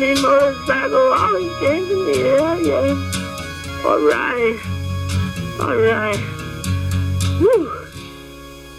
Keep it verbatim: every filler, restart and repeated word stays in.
speeding motorcycle, all these things in the air, yeah. All right, all right. Woo.